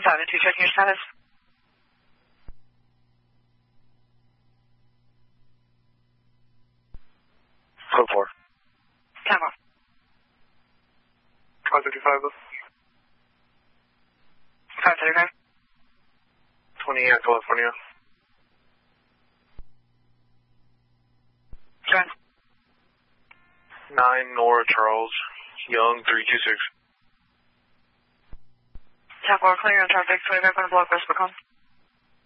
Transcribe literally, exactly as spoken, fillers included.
seven two, checking your status. Code four. Camera. five thirty-five. five thirty-five. twenty-eight, California. Trent. nine, Nora Charles, Young, three two six. ten four, clear on traffic, twenty-five on the block, west Macomb.